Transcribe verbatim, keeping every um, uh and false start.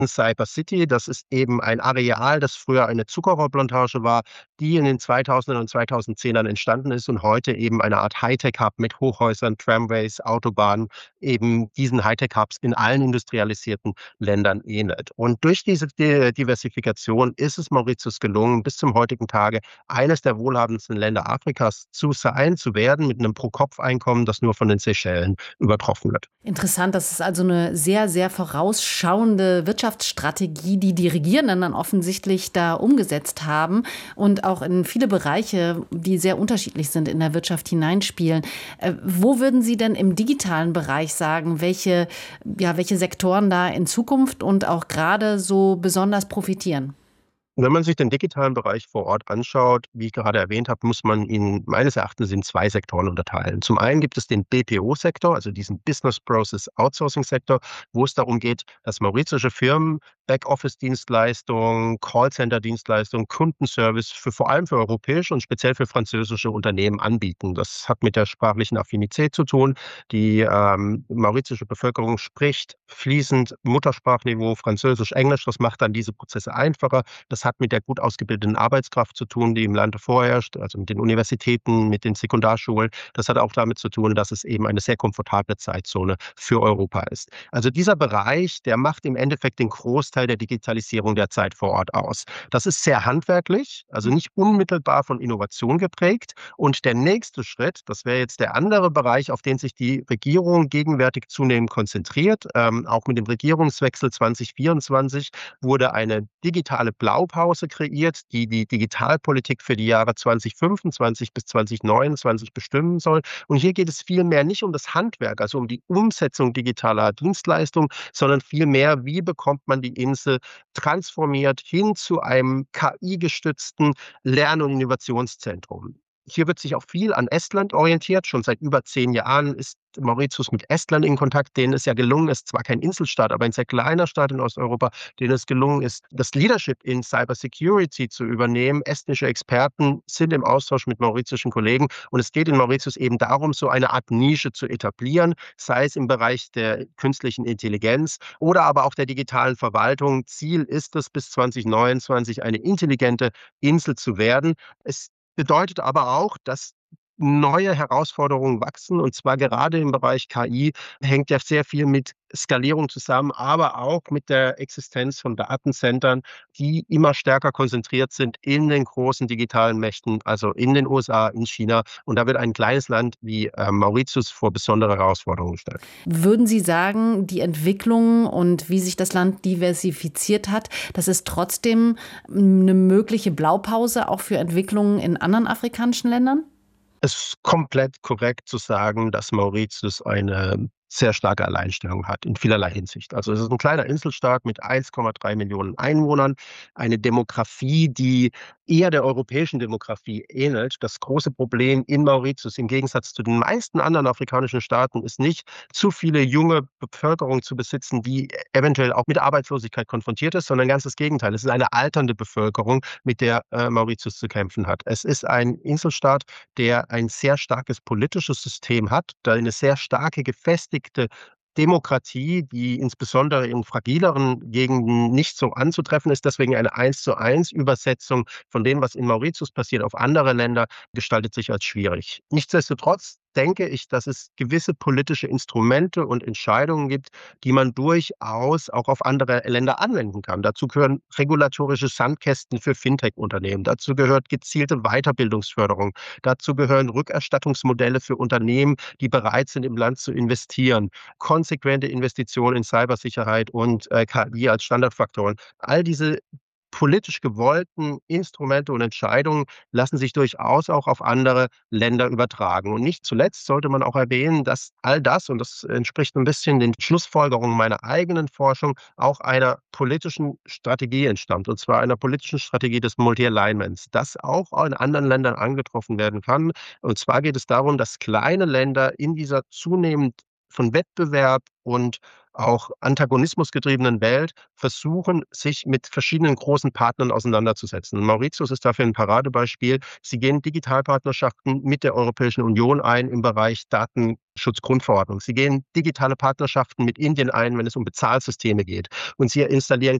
Cyber City. Das ist eben ein Areal, das früher eine Zuckerrohrplantage war, die in den zweitausendern und zweitausendzehnern entstanden ist und heute eben eine Art Hightech-Hub mit Hochhäusern, Tramways, Autobahnen, eben diesen Hightech-Hubs in allen industrialisierten Ländern ähnelt. Und durch diese Di Diversifikation ist es Mauritius gelungen, bis zum heutigen Tage eines der wohlhabendsten Länder Afrikas zu sein, zu werden, mit einem Pro-Kopf-Einkommen, das nur von den Seychellen übertroffen wird. Interessant, das ist also eine sehr, sehr vorausschauende Wirtschaftsstrategie, die die Regierenden dann offensichtlich da umgesetzt haben und auch in viele Bereiche, die sehr unterschiedlich sind, in der Wirtschaft hineinspielen. Äh, wo würden Sie denn im digitalen Bereich sagen, welche, ja, welche Sektoren da in Zukunft und auch gerade so besonders profitieren? Wenn man sich den digitalen Bereich vor Ort anschaut, wie ich gerade erwähnt habe, muss man ihn meines Erachtens in zwei Sektoren unterteilen. Zum einen gibt es den B P O-Sektor, also diesen Business Process Outsourcing-Sektor, wo es darum geht, dass mauritiusche Firmen Backoffice-Dienstleistungen, Callcenter-Dienstleistungen, Kundenservice für vor allem für europäische und speziell für französische Unternehmen anbieten. Das hat mit der sprachlichen Affinität zu tun. Die ähm, mauritiusche Bevölkerung spricht fließend Muttersprachniveau Französisch, Englisch. Das macht dann diese Prozesse einfacher. Das hat mit der gut ausgebildeten Arbeitskraft zu tun, die im Lande vorherrscht, also mit den Universitäten, mit den Sekundarschulen. Das hat auch damit zu tun, dass es eben eine sehr komfortable Zeitzone für Europa ist. Also dieser Bereich, der macht im Endeffekt den Großteil der Digitalisierung der Zeit vor Ort aus. Das ist sehr handwerklich, also nicht unmittelbar von Innovation geprägt. Und der nächste Schritt, das wäre jetzt der andere Bereich, auf den sich die Regierung gegenwärtig zunehmend konzentriert. Ähm, auch mit dem Regierungswechsel zwanzig vierundzwanzig wurde eine digitale Blaupause kreiert, die die Digitalpolitik für die Jahre zwanzig fünfundzwanzig bis zwanzig neunundzwanzig bestimmen soll. Und hier geht es vielmehr nicht um das Handwerk, also um die Umsetzung digitaler Dienstleistungen, sondern vielmehr, wie bekommt man die Insel transformiert hin zu einem K I-gestützten Lern- und Innovationszentrum. Hier wird sich auch viel an Estland orientiert. Schon seit über zehn Jahren ist Mauritius mit Estland in Kontakt, denen es ja gelungen ist, zwar kein Inselstaat, aber ein sehr kleiner Staat in Osteuropa, denen es gelungen ist, das Leadership in Cyber Security zu übernehmen. Estnische Experten sind im Austausch mit mauritiuschen Kollegen und es geht in Mauritius eben darum, so eine Art Nische zu etablieren, sei es im Bereich der künstlichen Intelligenz oder aber auch der digitalen Verwaltung. Ziel ist es, bis zwanzig neunundzwanzig eine intelligente Insel zu werden. Es bedeutet aber auch, dass neue Herausforderungen wachsen, und zwar gerade im Bereich K I hängt ja sehr viel mit Skalierung zusammen, aber auch mit der Existenz von Datenzentren, die immer stärker konzentriert sind in den großen digitalen Mächten, also in den U S A, in China. Und da wird ein kleines Land wie äh, Mauritius vor besondere Herausforderungen gestellt. Würden Sie sagen, die Entwicklung und wie sich das Land diversifiziert hat, das ist trotzdem eine mögliche Blaupause auch für Entwicklungen in anderen afrikanischen Ländern? Es ist komplett korrekt zu sagen, dass Mauritius eine sehr starke Alleinstellung hat in vielerlei Hinsicht. Also, es ist ein kleiner Inselstaat mit eins Komma drei Millionen Einwohnern, eine Demografie, die eher der europäischen Demografie ähnelt. Das große Problem in Mauritius im Gegensatz zu den meisten anderen afrikanischen Staaten ist nicht, zu viele junge Bevölkerung zu besitzen, die eventuell auch mit Arbeitslosigkeit konfrontiert ist, sondern ganz das Gegenteil. Es ist eine alternde Bevölkerung, mit der, äh, Mauritius zu kämpfen hat. Es ist ein Inselstaat, der ein sehr starkes politisches System hat, da eine sehr starke gefestigte Demokratie, die insbesondere in fragileren Gegenden nicht so anzutreffen ist. Deswegen eine Eins-zu-eins Übersetzung von dem, was in Mauritius passiert, auf andere Länder gestaltet sich als schwierig. Nichtsdestotrotz denke ich, dass es gewisse politische Instrumente und Entscheidungen gibt, die man durchaus auch auf andere Länder anwenden kann. Dazu gehören regulatorische Sandkästen für Fintech-Unternehmen. Dazu gehört gezielte Weiterbildungsförderung. Dazu gehören Rückerstattungsmodelle für Unternehmen, die bereit sind, im Land zu investieren. Konsequente Investitionen in Cybersicherheit und äh, K I als Standardfaktoren. All diese politisch gewollten Instrumente und Entscheidungen lassen sich durchaus auch auf andere Länder übertragen. Und nicht zuletzt sollte man auch erwähnen, dass all das, und das entspricht ein bisschen den Schlussfolgerungen meiner eigenen Forschung, auch einer politischen Strategie entstammt, und zwar einer politischen Strategie des Multi-Alignments, das auch in anderen Ländern angetroffen werden kann. Und zwar geht es darum, dass kleine Länder in dieser zunehmend von Wettbewerb und auch antagonismusgetriebenen Welt versuchen, sich mit verschiedenen großen Partnern auseinanderzusetzen. Und Mauritius ist dafür ein Paradebeispiel. Sie gehen Digitalpartnerschaften mit der Europäischen Union ein im Bereich Datenschutzgrundverordnung. Sie gehen digitale Partnerschaften mit Indien ein, wenn es um Bezahlsysteme geht. Und sie installieren